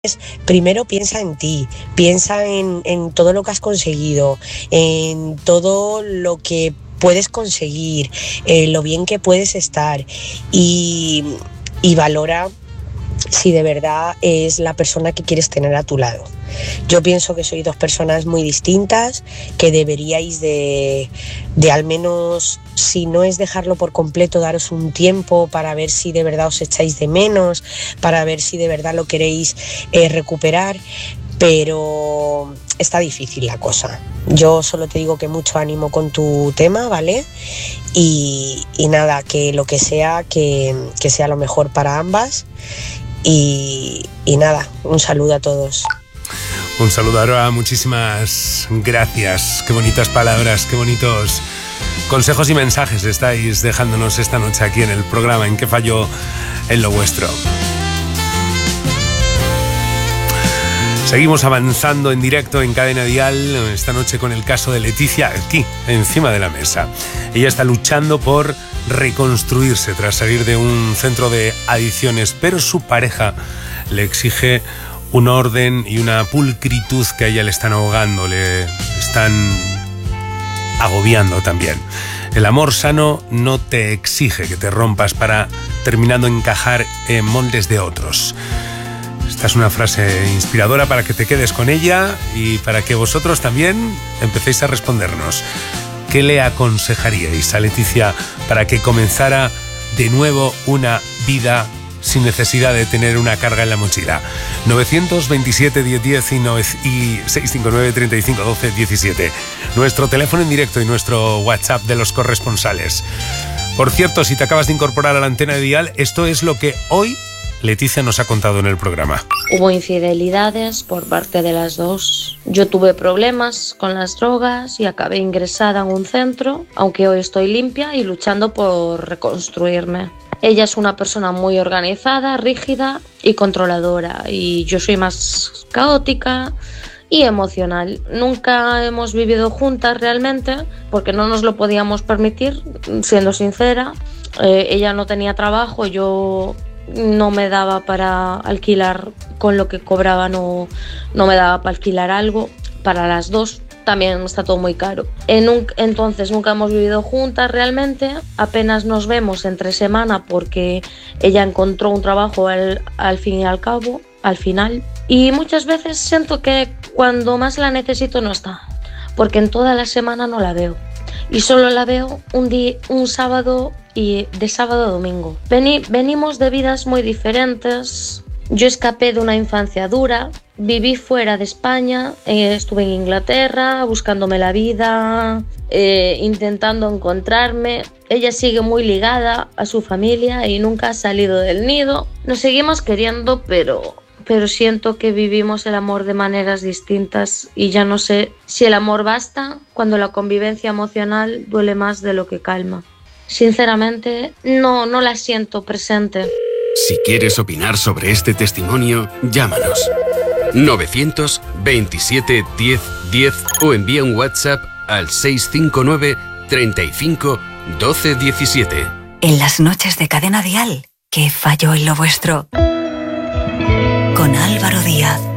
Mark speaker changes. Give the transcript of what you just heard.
Speaker 1: Primero piensa en ti, piensa en todo lo que has conseguido, en todo lo que puedes conseguir, lo bien que puedes estar y valora si de verdad es la persona que quieres tener a tu lado. Yo pienso que sois dos personas muy distintas, que deberíais de al menos, si no es dejarlo por completo, daros un tiempo para ver si de verdad os echáis de menos, para ver si de verdad lo queréis recuperar, pero está difícil la cosa. Yo solo te digo que mucho ánimo con tu tema, ¿vale? Y nada, que lo que sea, que sea lo mejor para ambas. Y nada, un saludo a todos.
Speaker 2: Un saludo, Aroa, muchísimas gracias. Qué bonitas palabras, qué bonitos consejos y mensajes estáis dejándonos esta noche aquí en el programa En qué falló en lo vuestro. Seguimos avanzando en directo en Cadena Dial esta noche con el caso de Leticia aquí, encima de la mesa. Ella está luchando por reconstruirse tras salir de un centro de adicciones, pero su pareja le exige un orden y una pulcritud que a ella le están ahogando, le están agobiando también. El amor sano no te exige que te rompas para terminando encajar en moldes de otros. Esta es una frase inspiradora para que te quedes con ella y para que vosotros también empecéis a respondernos. ¿Qué le aconsejaríais a Leticia para que comenzara de nuevo una vida sin necesidad de tener una carga en la mochila? 927 1010 y 659 35 12 17. Nuestro teléfono en directo y nuestro WhatsApp de los corresponsales. Por cierto, si te acabas de incorporar a la antena de Dial, esto es lo que hoy Leticia nos ha contado en el programa.
Speaker 3: Hubo infidelidades por parte de las dos. Yo tuve problemas con las drogas y acabé ingresada en un centro, aunque hoy estoy limpia y luchando por reconstruirme. Ella es una persona muy organizada, rígida y controladora, y yo soy más caótica y emocional. Nunca hemos vivido juntas realmente porque no nos lo podíamos permitir, siendo sincera. Ella no tenía trabajo, yo no me daba para alquilar, con lo que cobraba no me daba para alquilar algo para las dos. También está todo muy caro. Entonces nunca hemos vivido juntas realmente, apenas nos vemos entre semana porque ella encontró un trabajo al fin y al cabo, al final. Y muchas veces siento que cuando más la necesito no está, porque en toda la semana no la veo. Y solo la veo un sábado y de sábado a domingo. Venimos de vidas muy diferentes. Yo escapé de una infancia dura, viví fuera de España, estuve en Inglaterra buscándome la vida, intentando encontrarme. Ella sigue muy ligada a su familia y nunca ha salido del nido. Nos seguimos queriendo, pero siento que vivimos el amor de maneras distintas y ya no sé si el amor basta cuando la convivencia emocional duele más de lo que calma. Sinceramente, no la siento presente.
Speaker 4: Si quieres opinar sobre este testimonio, llámanos 927 10 10 o envía un WhatsApp al 659 35 12 17.
Speaker 5: En las noches de Cadena Dial, ¿qué falló en lo vuestro? Con Álvaro Díaz.